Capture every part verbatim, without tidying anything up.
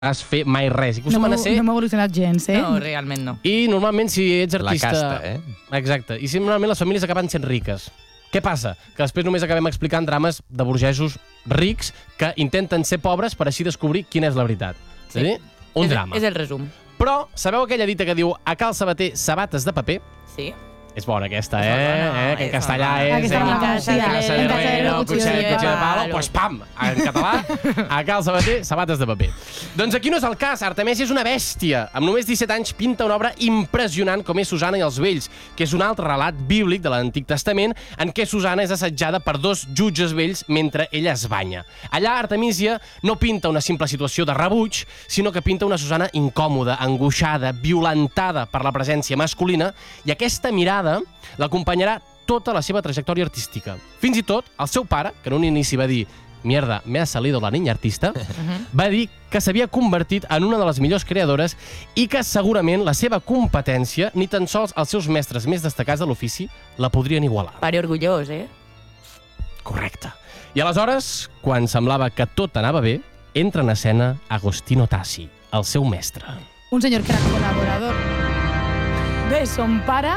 has fer mai res. I no m'ha ser... no evolucionat gens, eh? No, realment no. I normalment si ets artista... La casta, eh? Exacte. I si normalment les famílies acaben sent riques. Què passa? Que després només acabem explicant drames de burgesos rics que intenten ser pobres per així descobrir quina és la veritat. Sí. És dir, un és, drama. És el resum. Però sabeu aquella dita que diu a cal sabater, sabates de paper? Sí. És bona aquesta, És eh? bona, eh? Que en és castellà bona. és... Aquesta eh? la Casa coneixia. de En casa de herrero, cuchillo cuchillo de de palo, palo. pues pam! En català, a cal sabater, sabates de paper. Doncs aquí no és el cas. Artemisia és una bèstia. Amb només disset anys pinta una obra impressionant com és Susana i els vells, que és un altre relat bíblic de l'Antic Testament en què Susana és assetjada per dos jutges vells mentre ella es banya. Allà Artemisia no pinta una simple situació de rebuig, sinó que pinta una Susana incòmoda, angoixada, violentada per la presència masculina, i aquesta mirada l'acompanyarà tota la seva trajectòria artística. Fins i tot, el seu pare, que en un inici va dir «Mierda, me ha salido la niña artista», va dir que s'havia convertit en una de les millors creadores i que segurament la seva competència, ni tan sols els seus mestres més destacats de l'ofici, la podrien igualar. Pare orgullós, eh? Correcte. I aleshores, quan semblava que tot anava bé, entra en escena Agostino Tassi, el seu mestre. Un senyor que era col·laborador de son pare,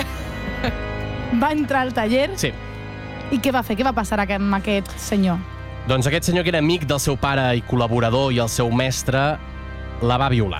va entrar al taller. Sí. I què va fer? Què va passar amb aquest senyor? Doncs aquest senyor que era amic del seu pare i col·laborador i el seu mestre la va violar.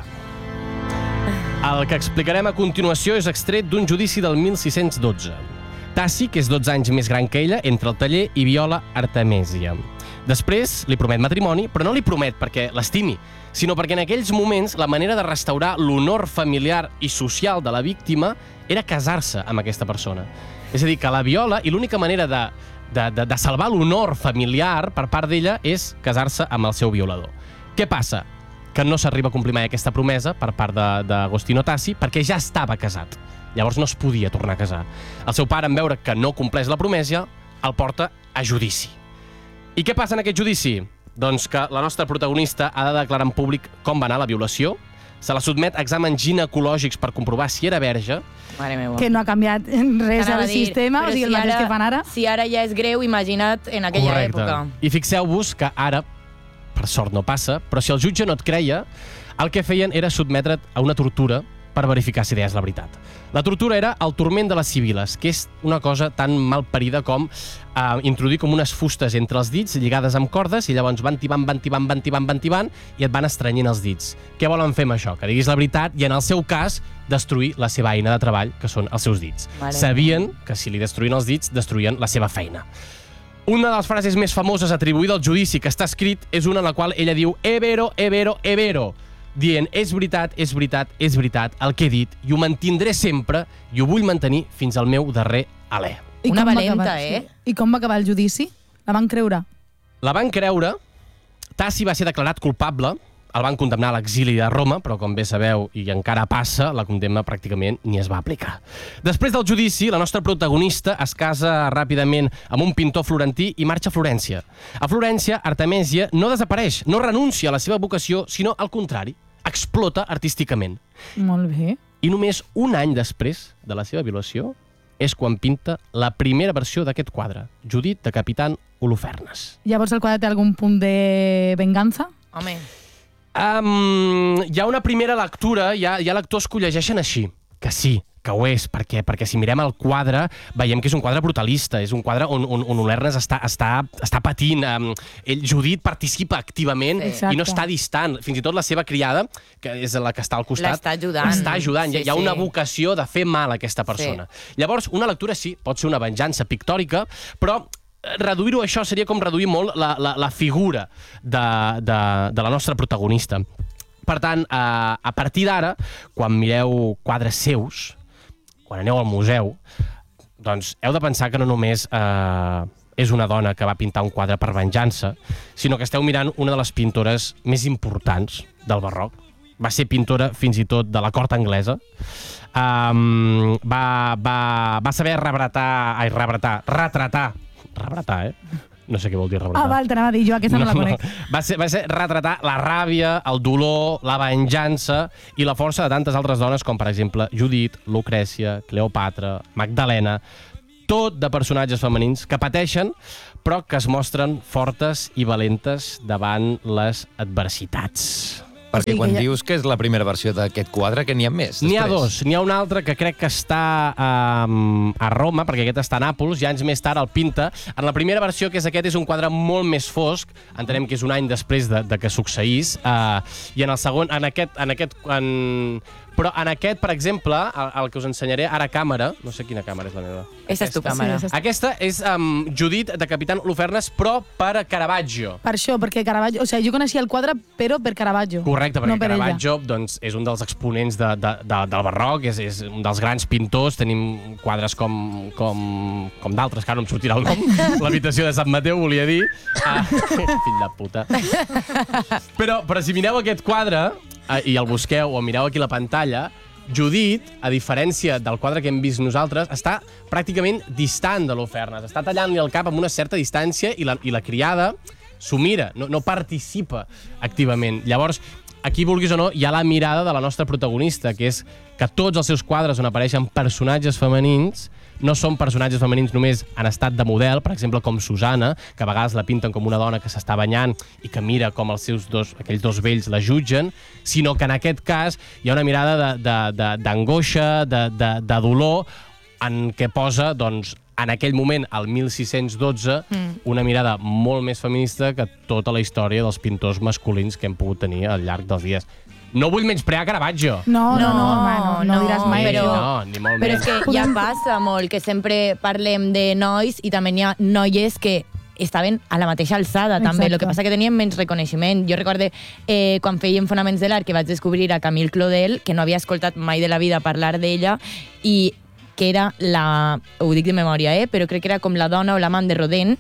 El que explicarem a continuació és extret d'un judici del mil sis-cents dotze. Tassi, que és dotze anys més gran que ella, entra al taller i viola Artemisia. Després li promet matrimoni, però no li promet perquè l'estimi, sinó perquè en aquells moments la manera de restaurar l'honor familiar i social de la víctima era casar-se amb aquesta persona. És a dir, que la viola i l'única manera de, de, de, de salvar l'honor familiar per part d'ella és casar-se amb el seu violador. Què passa? Que no s'arriba a complir mai aquesta promesa per part d'Agostino Tassi perquè ja estava casat. Llavors no es podia tornar a casar. El seu pare, en veure que no compleix la promesa, el porta a judici. I què passa en aquest judici? Doncs que la nostra protagonista ha de declarar en públic com va anar la violació, se la sotmet a exàmens ginecològics per comprovar si era verge. Mare meva. Que no ha canviat res Anava al a dir, sistema, però o sigui, el si mateix ara- que fan ara. Si ara ja és greu, imagina't en aquella Correcte. època. I fixeu-vos que ara, per sort no passa, però si el jutge no et creia, el que feien era sotmetre't a una tortura per verificar si deies la veritat. La tortura era el turment de les sibil·les, que és una cosa tan mal parida com eh, introduir com unes fustes entre els dits lligades amb cordes i llavors van tibant, van tibant, van tibant, van tibant i et van estrenyent els dits. Què volen fer amb això? Que diguis la veritat i, en el seu cas, destruir la seva eina de treball, que són els seus dits. Mare Sabien que si li destruïen els dits, destruïen la seva feina. Una de les frases més famoses atribuïda al judici que està escrit és una en la qual ella diu «É vero, é vero, é vero», dient «és veritat, és veritat, és veritat el que he dit i ho mantindré sempre i ho vull mantenir fins al meu darrer alè». I Una com va valenta, acabar- eh? sí. I com va acabar el judici? La van creure? La van creure, Tassi va ser declarat culpable, el van condemnar a l'exili de Roma, però com bé sabeu, i encara passa, la condemna pràcticament ni es va aplicar. Després del judici, la nostra protagonista es casa ràpidament amb un pintor florentí i marxa a Florència. A Florència, Artemisia no desapareix, no renuncia a la seva vocació, sinó al contrari, explota artísticament. Molt bé. I només un any després de la seva violació és quan pinta la primera versió d'aquest quadre, Judit de Capitán Holofernes. Llavors el quadre té algun punt de venganza? Home, Um, hi ha una primera lectura, hi ha, hi ha lectors que ho llegeixen així, que sí, que ho és, perquè, perquè si mirem el quadre veiem que és un quadre brutalista, és un quadre on, on, on Holofernes està, està, està patint, um, ell, Judit participa activament Sí. i no Exacte. està distant, fins i tot la seva criada, que és la que està al costat, L'està ajudant. està ajudant. Sí, hi ha una sí. vocació de fer mal a aquesta persona. Llavors, una lectura sí, pot ser una venjança pictòrica, però reduir-ho a això seria com reduir molt la, la, la figura de, de, de la nostra protagonista. Per tant, a, a partir d'ara, quan mireu quadres seus, quan aneu al museu, doncs heu de pensar que no només eh, és una dona que va pintar un quadre per venjança, sinó que esteu mirant una de les pintores més importants del barroc. Va ser pintora fins i tot de la cort anglesa. Um, va, va, va saber rebretar, ai, rebretar, retratar, rebratar, eh? No sé què vol dir rebratar. Ah, val, t'anava a dir jo, aquesta no, no la conec. Va ser, va ser retratar la ràbia, el dolor, la venjança i la força de tantes altres dones com, per exemple, Judit, Lucrècia, Cleopatra, Magdalena, tot de personatges femenins que pateixen però que es mostren fortes i valentes davant les adversitats. Perquè sigui quan que ja- dius que és la primera versió d'aquest quadre, que n'hi ha més N'hi ha després. dos. N'hi ha un altre que crec que està um, a Roma, perquè aquest està a Nàpols, i anys més tard el pinta. En la primera versió, que és aquest, és un quadre molt més fosc. Entenem que és un any després de, de que succeís. Uh, I en el segon, en aquest... En aquest en... Però en aquest, per exemple, el, el que us ensenyaré ara a càmera, no sé quina càmera és la meva. Aquesta és tu Sí, càmera. és- Aquesta és um, Judit, de Capitán Holofernes, però per a Caravaggio. Per això, perquè Caravaggio... O sigui, jo coneixia el quadre, però per Caravaggio. Correcte, perquè no per ella. Caravaggio doncs, és un dels exponents de, de, de, del barroc, és, és un dels grans pintors, tenim quadres com, com, com d'altres, que ara no em sortirà el nom. L'habitació de Sant Mateu, volia dir. Ah, fill de puta. Però, però si mireu aquest quadre, eh, i el busqueu, o mireu aquí la pantalla, Judit, a diferència del quadre que hem vist nosaltres, està pràcticament distant de l'Holofernes. Està tallant-li el cap amb una certa distància i la, i la criada s'ho mira, no, no participa activament. Llavors, aquí, vulguis o no, hi ha la mirada de la nostra protagonista, que és que tots els seus quadres on apareixen personatges femenins no són personatges femenins només en estat de model, per exemple, com Susana, que a vegades la pinten com una dona que s'està banyant i que mira com els seus dos, aquells dos vells la jutgen, sinó que en aquest cas hi ha una mirada d'angoixa, de, de, de, de, de dolor, en què posa, doncs, en aquell moment, al mil sis-cents dotze, mm. una mirada molt més feminista que tota la història dels pintors masculins que hem pogut tenir al llarg dels dies. No vull menysprear Caravaggio. No, no, no, home, no, no, no, diràs mai però- això. No, ni molt Però és menys. que ja passa molt que sempre parlem de nois i també hi ha noies que estaven a la mateixa alçada, també. Exacte. El que passa que tenien menys reconeixement. Jo recorde eh, quan fèiem Fonaments de l'Art que vaig descobrir a Camille Claudel, que no havia escoltat mai de la vida parlar d'ella, i que era la... Ho dic de memòria, eh? Però crec que era com la dona o l'amant de Rodin.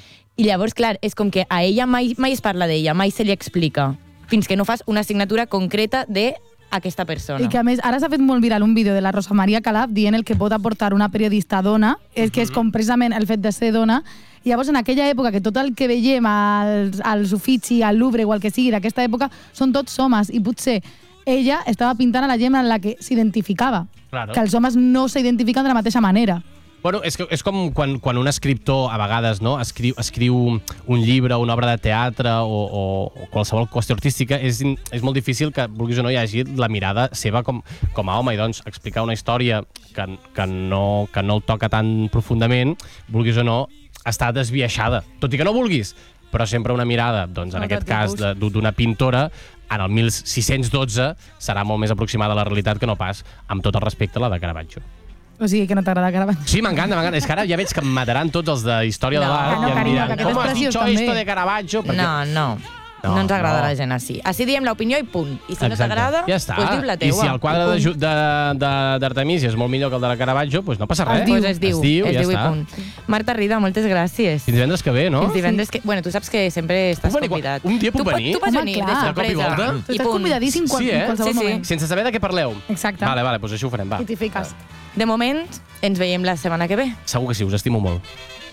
I llavors, clar, és com que a ella mai, mai es parla d'ella, mai se li explica, fins que no fas una assignatura concreta de aquesta persona. I que a més, ara s'ha fet molt viral un vídeo de la Rosa Maria Calaf dient el que pot aportar una periodista dona, és que és com precisament el fet de ser dona. I llavors, en aquella època, que tot el que veiem als, als Uffizi, al Louvre o el que sigui d'aquesta època, són tots homes, i potser ella estava pintant a la gent en la que s'identificava. Claro. Que els homes no s'identifiquen de la mateixa manera. Bueno, és, que, és com quan, quan un escriptor, a vegades, no, escriu, escriu un llibre, una obra de teatre o, o, o qualsevol qüestió artística, és, és molt difícil que, vulguis o no, hi hagi la mirada seva com, com a home, i doncs explicar una història que, que, no, que no el toca tan profundament, vulguis o no, està desviaixada. Tot i que no vulguis, però sempre una mirada, doncs, en Un aquest altre cas, tipus. de- d'una pintora, en el mil sis-cents dotze, serà molt més aproximada a la realitat que no pas, amb tot el respecte, a la de Caravaggio. O sigui, que no t'agrada Caravaggio. Sí, m'encanta, m'encanta. És que ara ja veig que em mataran tots els de història No. de l'art Ah, no, i em carinyo, diran, que aquest com és has preciós, dit també." esto de Caravaggio? Perquè... No, no. No, No, ens agrada no. la gent així. Així diem l'opinió i punt. I si no Exacte. t'agrada, ja està. pues diu la I teua. si el quadre I de punt. Ju- de- de- d'Artemisia és molt millor que el de la Caravaggio, doncs no passa Es res. diu. Pues es diu, es diu, es ja diu i està. punt. Marta Rida, moltes gràcies. Fins divendres que ve, no? Fins divendres que... Bueno, tu saps que sempre estàs Puc venir quan- convidat. un dia puc tu, pot- venir? Tu pots Home, venir, clar. de De cop i sorpresa. volta? Tu I estàs punt. convidadíssim quan, Sí, eh? en qualsevol Sí, sí. moment. Sense saber de què parleu. Exacte. Vale, vale, doncs això ho farem, va. I t'hi fiques. De moment, ens veiem la setmana que ve. Segur que sí, us estimo molt.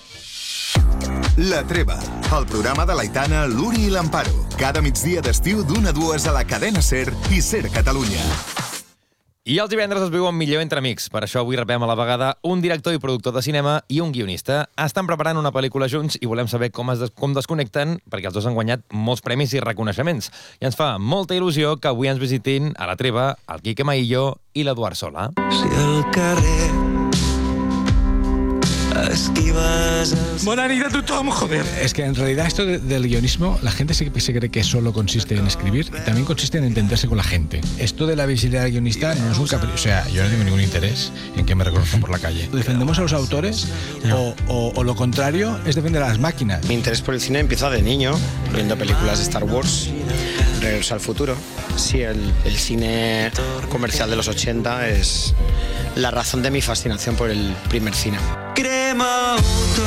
La Treva, el programa de l'Aitana, l'Uri i l'Amparo. Cada migdia d'estiu d'una a dues a la cadena SER i SER Catalunya. I els divendres es viuen millor entre amics. Per això avui rebem a la vegada un director i productor de cinema i un guionista. Estan preparant una pel·lícula junts i volem saber com es des com desconnecten, perquè els dos han guanyat molts premis i reconeixements. I ens fa molta il·lusió que avui ens visitin a la Treva el Quique Maillo i l'Eduard Sola. Si el carrer esquives els... Buena nit a tothom, joder. Es que en realidad esto de- del guionismo, la gente se, se cree que solo consiste en escribir y también consiste en entenderse con la gente. Esto de la visibilidad del guionista no es un capricho. O sea, yo no tengo ningún interés en que me reconozcan por la calle. ¿Defendemos a los autores o, o- o lo contrario es defender a las máquinas? Mi interés por el cine empieza de niño, viendo películas de Star Wars, Regreso al futuro. Sí, el, el cine comercial de los ochenta es la razón de mi fascinación por el primer cine. Crema auto,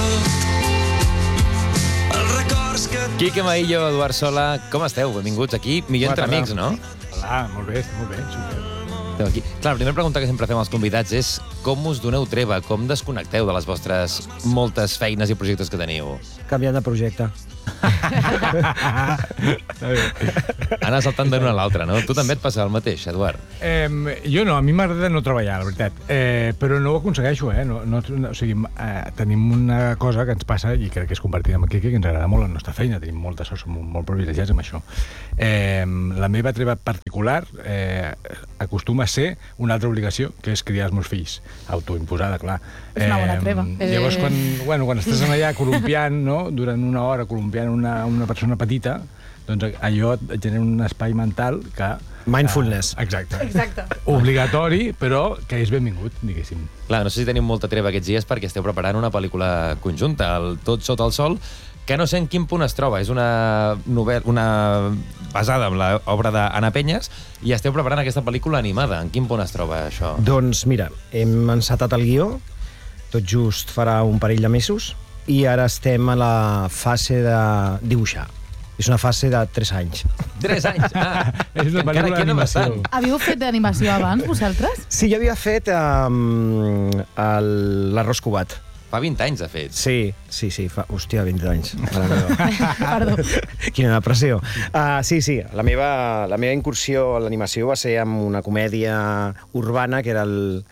els records que... Quique Maillo, Eduard Sola, com esteu? Benvinguts aquí. Millor entre amics, no? Hola, molt bé, molt bé, super. Esteu aquí. Clar, la primera pregunta que sempre fem als convidats és com us doneu treva, com desconnecteu de les vostres moltes feines i projectes que teniu? Canviant de projecte. Anar saltant d'una a l'altra, no? Tu també et passa el mateix, Eduard. Eh, jo no, a mi m'agrada no treballar, la veritat. Eh, però no ho aconsegueixo, eh? No, no, no, o sigui, eh, tenim una cosa que ens passa, i crec que és compartida amb el Quique, que ens agrada molt la nostra feina, tenim molta sort, som molt privilegiats amb això. Eh, la meva treva particular eh, acostuma a ser una altra obligació, que és criar els meus fills. Autoimposada, clar. És una bona treva. Eh, llavors, quan, bueno, quan estàs allà columpiant, no?, durant una hora columpiant una, una persona petita, doncs allò et genera un espai mental que... Mindfulness. Uh, exacte. Exacte. Obligatori, però que és benvingut, diguéssim. Clar, no sé si tenim molta treva aquests dies perquè esteu preparant una pel·lícula conjunta, el Tot sota el sol, que no sé en quin punt es troba. És una novel·la una... basada en l'obra d'Anna Penyes i esteu preparant aquesta pel·lícula animada. En quin punt es troba això? Doncs mira, hem encetat el guió, tot just farà un parell de mesos, i ara estem a la fase de dibuixar. És una fase de tres anys. Tres anys? Ah, és una encara pel·lícula queda d'animació. bastant. Havíeu fet d'animació abans, vosaltres? Sí, jo havia fet um, l'Arròs Cubat. Fa vint anys, de fet. Sí, sí, sí, fa... Hòstia, vint anys. Mare meva. Perdó. Quina depressió. Uh, sí, sí, la meva, la meva incursió a l'animació va ser amb una comèdia urbana, que era el-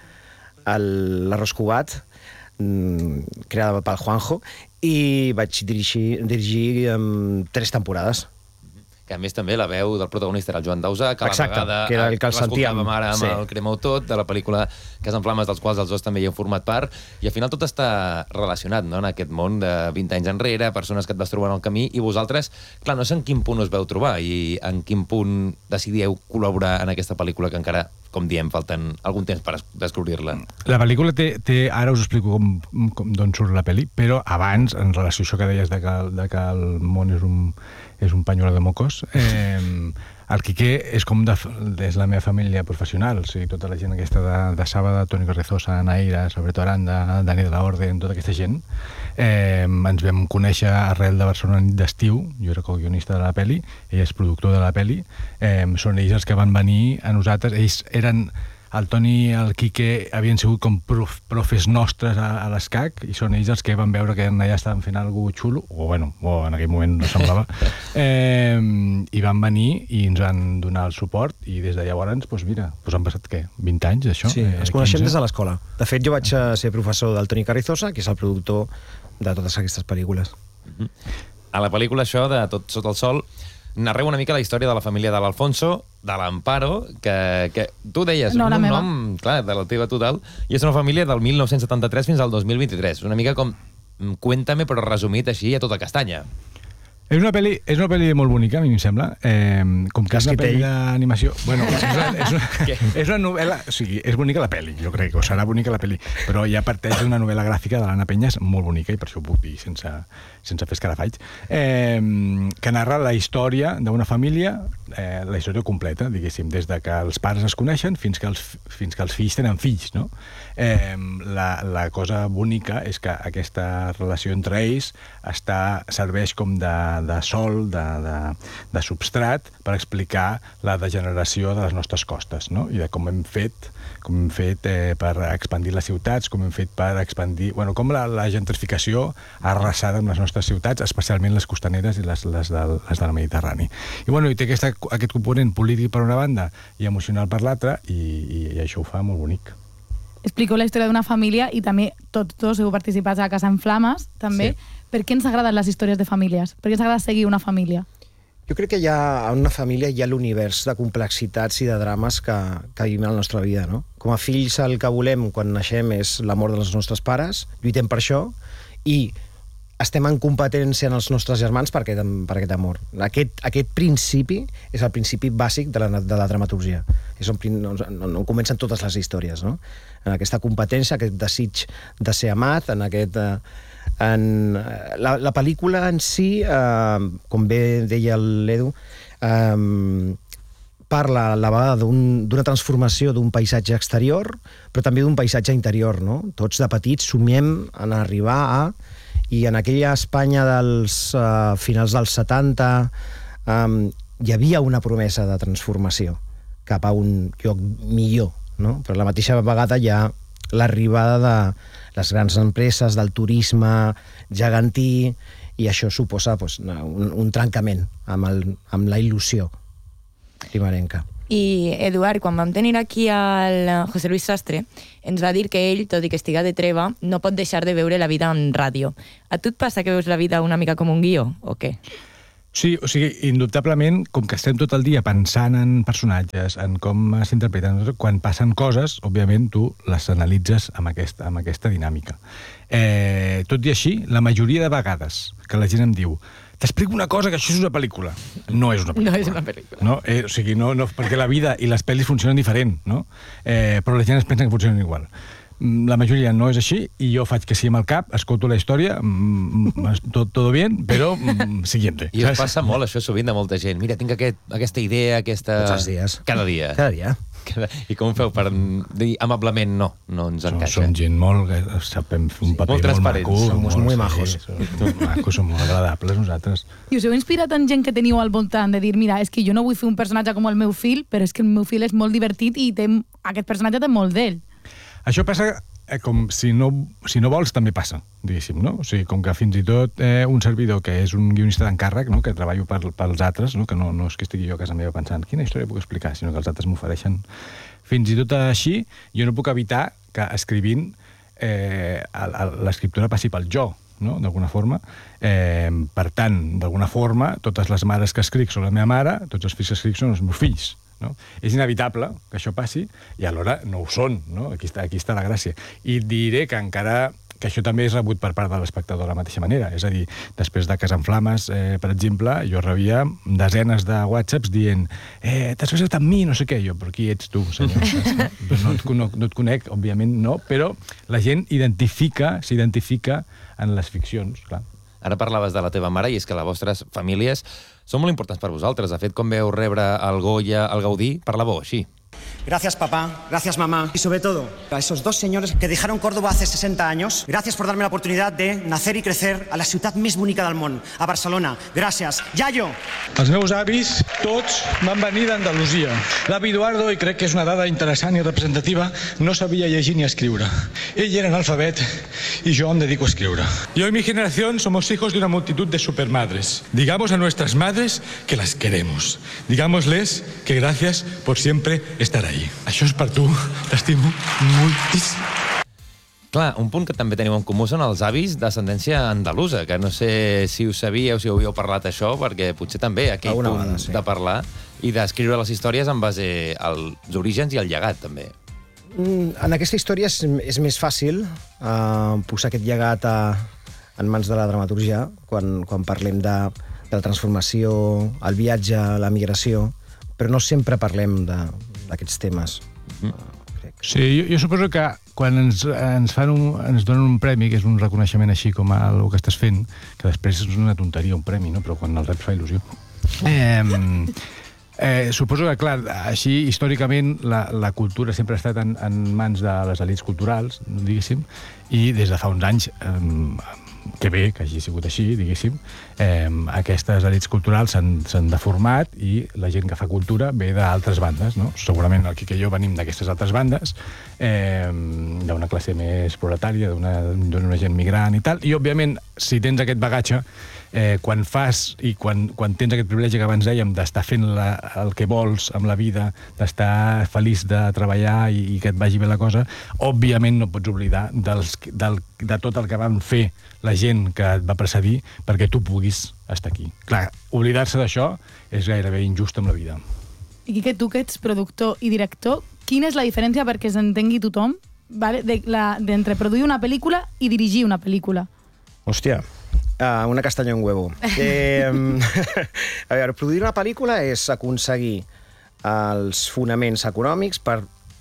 el- l'Arròs Cubat, mm, creada pel Juanjo, i vaig dirigir, dirigir um, tres temporades. Que a més també la veu del protagonista era el Joan Dausà, que a la Exacte, vegada que era el que el sentíem. l'escoltàvem ara amb Sí. el Cremeu Tot, de la pel·lícula Cas en Flames, dels quals els dos també hi heu format part, i al final tot està relacionat, no?, en aquest món de vint anys enrere, persones que et vas trobar en el camí, i vosaltres, clar, no sé en quin punt us veu trobar i en quin punt decidíeu col·laborar en aquesta pel·lícula que encara, com diem, falten algun temps per es- descobrir-la. La pel·lícula té, té ara us explico com, com d'on surt la pel·li, però abans, en relació a això que deies de que, de que el món és un, és un pañuelo de mocos, eh, el Quique és com de, és la meva família professional, o sigui, tota la gent aquesta de, de Sábada, Toni Carrizosa, Naira, Alberto Aranda, Dani de la Orden, tota aquesta gent, eh, ens vam conèixer arrel de Barcelona nit d'estiu, jo era co-guionista de la pel·li, ell és productor de la pel·li, eh, són ells els que van venir a nosaltres, ells eren... El Toni i el Quique havien sigut com prof, profes nostres a, a l'ESCAC i són ells els que van veure que allà estaven fent alguna cosa xulo, o bueno, o en aquell moment no semblava, eh, i van venir i ens van donar el suport i des de llavors, doncs mira, doncs han passat, què, vint anys d'això? Sí, Eh, ens coneixem quinze? des de l'escola. De fet, jo vaig eh, ser professor del Toni Carrizosa, que és el productor de totes aquestes pel·lícules. A la pel·lícula això, de Tot sota el sol, narreu una mica la història de la família de l'Alfonso, de l'Amparo, que, que tu deies No, la un meva. nom, clar, de la teva total, i és una família del mil nou-cents setanta-tres fins al dos mil vint-i-tres. Una mica com mm, Cuéntame, però resumit així a tota castanya. És una pel·li, és una pel·li molt bonica, a mi em sembla. Eh, com que és una pel·li d'animació... Bueno, és una, és, una, és una novel·la... O sigui, és bonica la pel·li, jo crec, o serà bonica la pel·li, però ja parteix d'una novel·la gràfica de l'Anna Penyes molt bonica, i per això ho puc dir sense, sense fer escarafalls, eh, que narra la història d'una família, eh, la història completa, diguéssim, des de que els pares es coneixen fins que els, fins que els fills tenen fills, no? Eh, la, la cosa bonica és que aquesta relació entre ells està, serveix com de, de sol, de, de, de substrat per explicar la degeneració de les nostres costes, no? I de com hem fet com hem fet eh, per expandir les ciutats, com hem fet per expandir... Bueno, com la, la gentrificació ha arrasat amb les nostres ciutats, especialment les costaneres i les, les, del, les del Mediterrani. I, bueno, i té aquesta, aquest component polític per una banda i emocional per l'altra, i, i, i això ho fa molt bonic. Explico la història d'una família i també tots dos heu participat a Casa en Flames, també. Sí. Per què ens agraden les històries de famílies? Per què ens agrada seguir una família? Jo crec que hi ha, en una família hi ha l'univers de complexitats i de drames que, que vivim a la nostra vida, no? Com a fills el que volem quan naixem és l'amor dels nostres pares, lluitem per això, i estem en competència en els nostres germans per aquest, per aquest amor. Aquest, aquest principi és el principi bàsic de la, de la dramaturgia. És on, on, on comencen totes les històries, no? En aquesta competència, aquest desig de ser amat, en aquest... Eh, en la, la pel·lícula en si, eh, com bé deia l'Edu, eh, parla a la vegada d'una transformació d'un paisatge exterior, però també d'un paisatge interior, no? Tots de petits somiem en arribar a... I en aquella Espanya dels uh, finals dels setanta um, hi havia una promesa de transformació cap a un lloc millor, no? Però a la mateixa vegada hi ha l'arribada de les grans empreses, del turisme gegantí, i això suposa pues, un, un trencament amb, el, amb la il·lusió primerenca. I, Eduard, quan vam tenir aquí el José Luis Sastre, ens va dir que ell, tot i que estiga de treva, no pot deixar de veure la vida en ràdio. A tu et passa que veus la vida una mica com un guió, o què? Sí, o sigui, indubtablement, com que estem tot el dia pensant en personatges, en com s'interpreten, quan passen coses, òbviament, tu les analitzes amb aquesta, amb aquesta dinàmica. Eh, tot i així, la majoria de vegades que la gent em diu t'explico una cosa, que això és una pel·lícula. No és una pel·lícula. No és una pel·lícula. No? Eh, o sigui, no, no, perquè la vida i les pel·lis funcionen diferent, no? Eh, però la gent es pensa que funcionen igual. La majoria no és així, i jo faig que sí amb el cap, escolto la història, tot, todo bien, però siguiente. I us passa molt això sovint de molta gent. Mira, tinc aquest, aquesta idea, aquesta... Tots els dies. Cada dia. Cada dia. I com ho feu per dir amablement no, no ens encaixa? Som gent molt... Sapem fer un paper molt molt maco. Som molt majos. Som molt macos, som molt agradables nosaltres. I us heu inspirat en gent que teniu al voltant de dir, mira, és que jo no vull fer un personatge com el meu fill, però és que el meu fill és molt divertit i té, aquest personatge té molt d'ell. Això passa eh, com si no, si no vols també passa, diguéssim, no? O sigui, com que fins i tot eh, un servidor que és un guionista d'encàrrec, no? Que treballo per, pels altres, no? Que no, no és que estigui jo a casa meva pensant quina història puc explicar, sinó que els altres m'ofereixen. Fins i tot així, jo no puc evitar que escrivint eh, l'escriptura passi pel jo, no? D'alguna forma. Eh, per tant, d'alguna forma, totes les mares que escric són la meva mare, tots els fills que escric són els meus fills. No? És inevitable que això passi i alhora no ho són, no? Aquí està, aquí està la gràcia. I diré que encara que això també és rebut per part de l'espectador de la mateixa manera. És a dir, després de Casa en Flames, eh, per exemple, jo rebia desenes de whatsapps dient eh, t'has fesat amb mi, no sé què. Jo, però qui ets tu, senyor? no, et, no, no et conec, òbviament no, però la gent identifica, s'identifica en les ficcions, clar. Ara parlaves de la teva mare i és que les vostres famílies són molt importants per vosaltres. De fet, com veu rebre el Goya, el Gaudí, parlàveu així. Gracias, papá. Gracias, mamá. Y sobre todo, a esos dos señores que dejaron Córdoba hace sesenta años, gracias por darme la oportunidad de nacer i crecer a la ciutat més bonica del món, a Barcelona. Gràcies. Yayo! Els meus avis, tots, van venir d'Andalusia. L'avi Eduardo, i crec que és una dada interessant i representativa, no sabia llegir ni escriure. Ell era analfabet y yo em dedico a escriure. Yo y mi generación somos hijos de una multitud de supermadres. Digamos a nuestras madres que las queremos. Digámosles que gracias por siempre estar ahí. Això és per tu, t'estimo moltíssim. Clar, un punt que també teniu en comú són els avis d'ascendència andalusa, que no sé si ho sabíeu, si ho havíeu parlat això, perquè potser també aquell Alguna punt vegada, sí. de parlar i d'escriure les històries en base als orígens i al llegat, també. En aquesta història és, és més fàcil uh, posar aquest llegat a, en mans de la dramaturgia quan, quan parlem de, de la transformació, el viatge, la migració, però no sempre parlem d'aquests temes. Mm. Sí, jo, jo suposo que quan ens, ens, fan un, ens donen un premi, que és un reconeixement així com el que estàs fent, que després és una tonteria un premi, no? Però quan el reps fa il·lusió. Eh, eh, suposo que, clar, així històricament la, la cultura sempre ha estat en, en mans de les elits culturals, diguéssim, i des de fa uns anys... Eh, que bé que hagi sigut així, diguéssim, eh, aquestes elits culturals s'han deformat i la gent que fa cultura ve d'altres bandes, no? Segurament el Quique i jo venim d'aquestes altres bandes, eh, d'una classe més proletària, d'una gent migrant i tal, i òbviament, si tens aquest bagatge, eh, quan fas i quan, quan tens aquest privilegi que abans dèiem d'estar fent la, el que vols amb la vida, d'estar feliç de treballar i, i que et vagi bé la cosa, òbviament no pots oblidar dels, del, de tot el que van fer la gent que et va precedir perquè tu puguis estar aquí. Clar, oblidar-se d'això és gairebé injust amb la vida. I Quique, tu que ets productor i director, quina és la diferència perquè s'entengui tothom, vale, d'entre produir una pel·lícula i dirigir una pel·lícula? Hòstia, uh, una castanya en huevo. Eh, a veure, produir una pel·lícula és aconseguir els fonaments econòmics per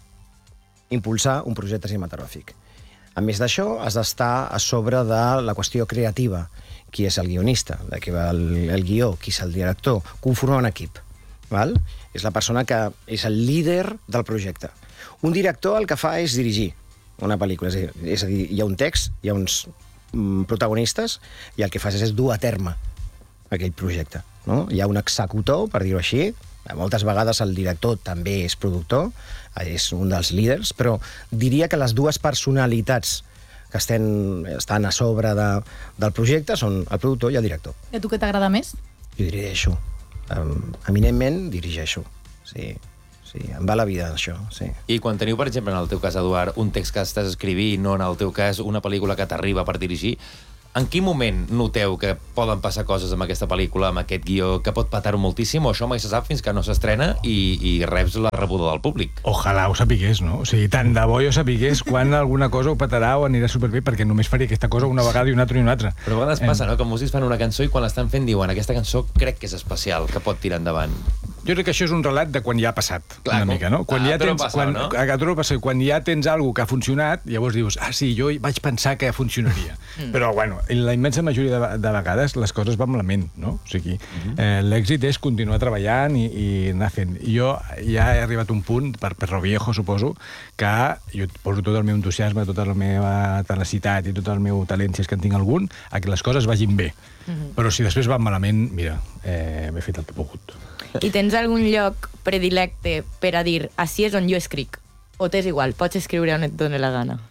impulsar un projecte cinematogràfic. A més d'això, has d'estar a sobre de la qüestió creativa. Qui és el guionista, de què va el, el guió, qui és el director, conformar un equip. Val? És la persona que és el líder del projecte. Un director el que fa és dirigir una pel·lícula. És a dir, és a dir hi ha un text, hi ha uns mm, protagonistes, i el que fas és dur a terme aquell projecte. No? Hi ha un executor, per dir-ho així. Moltes vegades el director també és productor, és un dels líders, però diria que les dues personalitats que estan, estan a sobre de, del projecte són el productor i el director. I a tu què t'agrada més? Jo dirigeixo. Um, eminentment dirigeixo. Sí, sí, em va la vida, això, sí. I quan teniu, per exemple, en el teu cas, Eduard, un text que estàs escrivint o en el teu cas una pel·lícula que t'arriba per dirigir, en quin moment noteu que poden passar coses amb aquesta pel·lícula, amb aquest guió, que pot patar-ho moltíssim, o això mai se sap fins que no s'estrena i, i reps la rebuda del públic? Ojalà ho sapigués, no? O sigui, tant de bo jo sapigués quan alguna cosa ho patarà o anirà superbé, perquè només faria aquesta cosa una vegada i una altra i una altra. Però a vegades passa, no? Que músics fan una cançó i quan l'estan fent diuen aquesta cançó crec que és especial, que pot tirar endavant. Jo crec que això és un relat de quan ja ha passat, Clar, una com... mica, no? Quan ah, ja tens, passa, quan, no? a tu passa, quan ja tens alguna que ha funcionat, llavors dius, ah, sí, jo vaig pensar que funcionaria. Mm. Però, bueno, en la immensa majoria de, de vegades les coses van malament, no? O sigui, mm-hmm. eh, l'èxit és continuar treballant i, i anar fent. I jo ja he arribat a un punt, per Perro Viejo, suposo, que jo poso tot el meu entusiasme, tota la meva tenacitat i tot el meu talent, si és que en tinc algun, a que les coses vagin bé. Mm-hmm. Però si després van malament, mira, eh, m'he fet el que he pogut. I tens algun lloc predilecte per a dir així és on jo escric? O t'és igual, pots escriure on et doni la gana?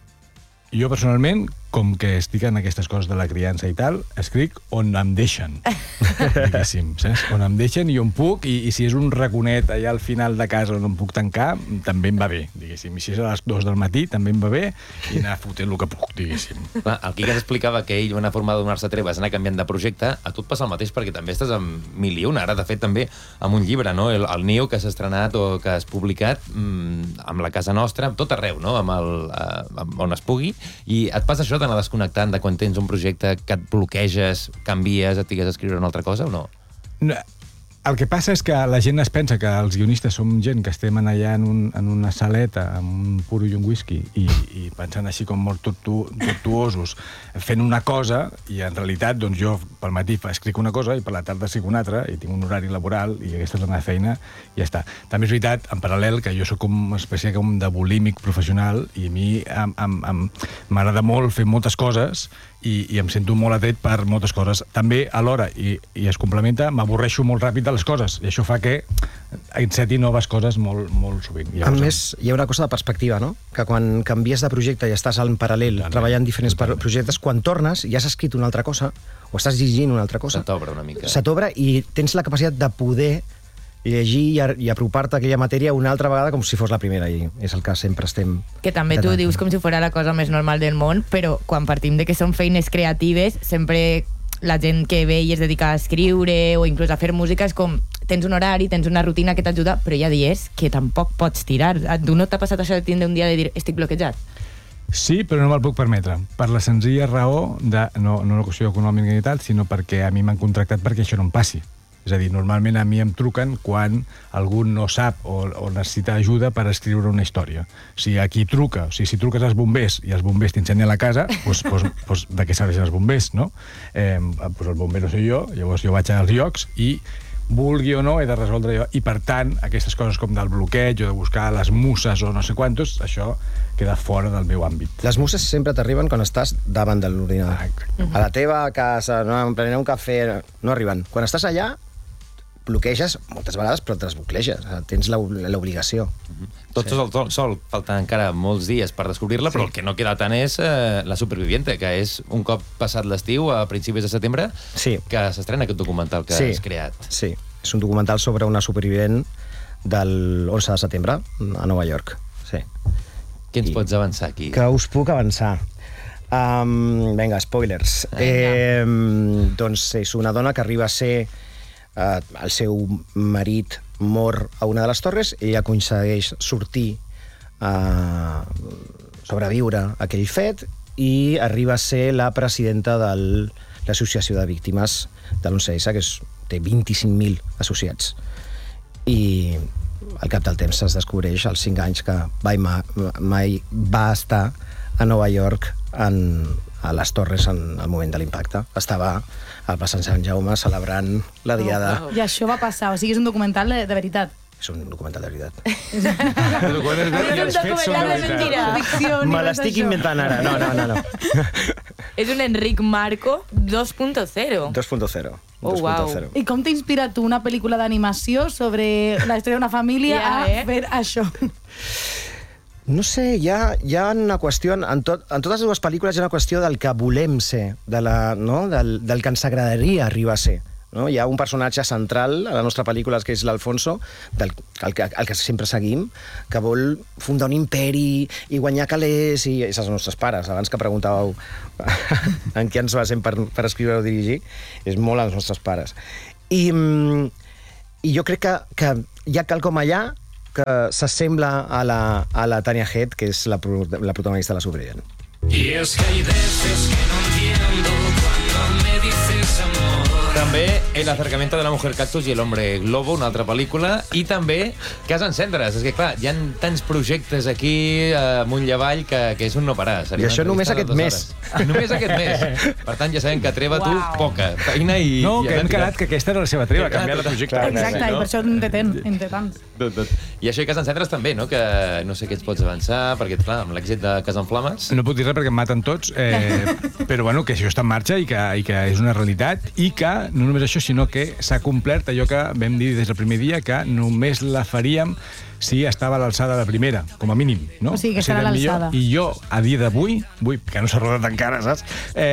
Jo, personalment, com que estic en aquestes coses de la criança i tal, escric on em deixen, diguéssim, saps? On em deixen i on puc, i, i si és un raconet allà al final de casa on em puc tancar, també em va bé, diguéssim. I si és a les dues del matí, també em va bé, i anar fotent el que puc, diguéssim. Clar, el Quique explicava que ell, una forma de donar-se treva és anar canviant de projecte. A tu et passa el mateix, perquè també estàs amb mil i una. Ara, de fet, també amb un llibre, no? El, el Nio, que s'ha estrenat o que has publicat mmm, amb la casa nostra, tot arreu, no? Amb el, eh, amb on es pugui. I et passa això d'anar desconnectant de quan tens un projecte que et bloqueges, canvies, et digues a escriure una altra cosa o no? No. El que passa és que la gent es pensa que els guionistes som gent que estem allà en, un, en una saleta amb un puro i un whisky i, i pensant així com molt tortu, tortuosos fent una cosa, i en realitat doncs jo pel matí escric una cosa i per la tarda escric una altra i tinc un horari laboral i aquesta és la meva feina i ja està. També és veritat, en paral·lel, que jo sóc com una espècie com de bulímic professional i a mi m'agrada molt fer moltes coses i, i em sento molt atret per moltes coses. També, alhora, i, i es complementa, m'avorreixo molt ràpid de les coses, i això fa que enceti noves coses molt, molt sovint. A més, hi ha una cosa de perspectiva, no? Que quan canvies de projecte i estàs en paral·lel Totalment. treballant diferents Totalment. projectes, quan tornes ja has escrit una altra cosa, o estàs llegint una altra cosa. Se t'obre una mica. Se t'obre i tens la capacitat de poder llegir i, i apropar-te a aquella matèria una altra vegada com si fos la primera, i és el que sempre estem... Que també tu dius com si fos la cosa més normal del món, però quan partim de que són feines creatives, sempre la gent que ve i es dedica a escriure o inclús a fer música és com, tens un horari, tens una rutina que t'ajuda, però hi ha dies que tampoc pots tirar. A tu no t'ha passat això de tindre un dia de dir estic bloquejat? Sí, però no me'l puc permetre, per la senzilla raó de, no, no una qüestió econòmica ni tal, sinó perquè a mi m'han contractat perquè això no em passi. És a dir, normalment a mi em truquen quan algú no sap o, o necessita ajuda per escriure una història. Si a qui truca, o sigui, si truques als bombers i els bombers t'ensenyen la casa, doncs, doncs, doncs de què serveixen els bombers, no? Eh, doncs el bomber no soy jo, llavors jo vaig als llocs i vulgui o no, he de resoldre jo. I, per tant, aquestes coses com del bloqueig o de buscar les muses o no sé quantos, això queda fora del meu àmbit. Les muses sempre t'arriben quan estàs davant de l'ordinador. Ah, a la teva casa, no, prenent un cafè, no arriben. Quan estàs allà, bloqueges moltes vegades, però te les bloqueges. Tens l'obligació. Mm-hmm. Tot sí. sol, sol, falten encara molts dies per descobrir-la, sí. Però el que no queda tant és eh, La Superviviente, que és un cop passat l'estiu, a principis de setembre, sí. Que s'estrena aquest documental que sí. has creat. Sí, és un documental sobre una supervivent del onze de setembre a Nova York. Sí. Què ens I pots avançar aquí? Que us puc avançar. Um, vinga, spoilers. Vinga. Eh, doncs és una dona que arriba a ser Uh, el seu marit mor a una de les torres, ella aconsegueix sortir a uh, sobreviure a aquell fet i arriba a ser la presidenta de l'Associació de Víctimes de l'onze essa, que és, té vint-i-cinc mil associats. I al cap del temps es descobreix als cinc anys que mai, mai va estar a Nova York en, a les torres en el moment de l'impacte. Estava al plaça Sant Jaume celebrant la diada. Oh, wow. I això va passar, o sigui, és un documental de, de veritat. És un documental de veritat. És un documental de mentira. Me l'estic inventant ara. No, no, no. no. És un Enric Marco dos punt zero. dos punt zero. Oh, wow. I com t'ha inspirat tu una pel·lícula d'animació sobre la història d'una família yeah, a eh? fer això? No sé, hi ha, hi ha una qüestió... En, tot, en totes dues pel·lícules hi ha una qüestió del que volem ser, de la, no? del, del que ens agradaria arribar a ser. No? Hi ha un personatge central a la nostra pel·lícula, que és l'Alfonso, del, el, que, el que sempre seguim, que vol fundar un imperi i guanyar calés, i és els nostres pares. Abans que preguntàveu en què ens basem per, per escriure o dirigir, és molt els nostres pares. I, i jo crec que, que hi ha quelcom allà que s'assembla a la, a la Tania Head, que és la, la protagonista de La Superviviente. Y es que hay veces que no entiendo cuando me dices amor. També El acercamiento de la mujer cactus i El hombre globo, una altra pel·lícula, i també Casa en cendres. És que, clar, hi ha tants projectes aquí amunt i avall que, que és un no parar. I això només aquest mes. Només aquest mes. Per tant, ja sabem que treva tu poca feina i... No, i que hem quedat que aquesta era la seva treva, canviar de projecte. Exacte, i per això en té tant, en té tants. I això i Casa en cendres també, no? Que no sé què ets pots avançar, perquè, clar, amb l'èxit de Casa en flames... No puc dir res perquè em maten tots, eh, però bueno, que això està en marxa i que, i que és una realitat, i que no només això, sinó que s'ha complert allò que vam dir des del primer dia, que només la faríem si estava a l'alçada de primera, com a mínim, no? O sigui, que estarà a l'alçada. I jo, a dia d'avui, avui, que no s'ha rodat encara, saps?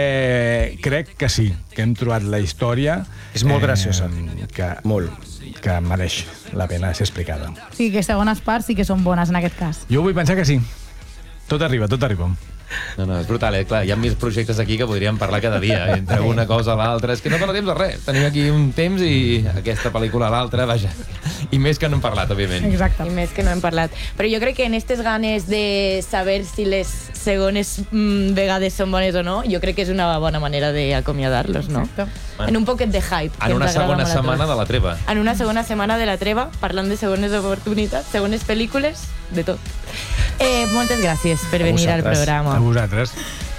Eh, crec que sí, que hem trobat la història... És molt graciosa. Eh, que, molt. Que mereix la pena ser explicada. O sigui, que segones parts sí que són bones en aquest cas. Jo vull pensar que sí. Tot arriba, tot arriba. No, no, és brutal, eh? Clar, hi ha mil projectes aquí que podríem parlar cada dia, entre una cosa a l'altra. És que no parla temps de res. Tenim aquí un temps i aquesta pel·lícula a l'altra, vaja. I més que no hem parlat, òbviament. Exacte. I més que no hem parlat. Però jo crec que en aquestes ganes de saber si les segones mm, vegades són bones o no, jo crec que és una bona manera d'acomiadar-los, no? Exacte. En un poquet de hype. En una segona setmana de la treva. En una segona setmana de la treva, parlant de segones oportunitats, segones pel·lícules, de tot. Eh, moltes gràcies per venir al programa. A vosaltres.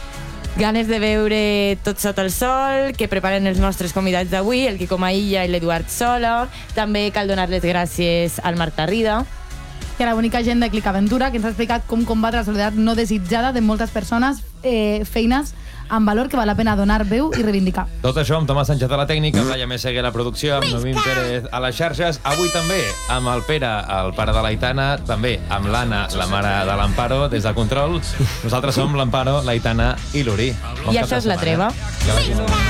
Ganes de veure Tot sota el sol, que preparen els nostres convidats d'avui, el Quico Maïlla i l'Eduard Sola. També cal donar les gràcies al Marc Tarrida. I a la bonica gent de Clic Aventura, que ens ha explicat com combatre la soledat no desitjada de moltes persones, eh, feines amb valor que val la pena donar veu i reivindicar. Tot això amb Tomàs Sánchez a la tècnica, amb Laia Messeguer a la producció, amb Novim Pérez a les xarxes. Avui també amb el Pere, el pare de l'Aitana, també amb l'Anna, la mare de l'Amparo, des del control. Nosaltres som l'Amparo, l'Aitana i l'Uri. I això és la treva. Que vagi molt bé.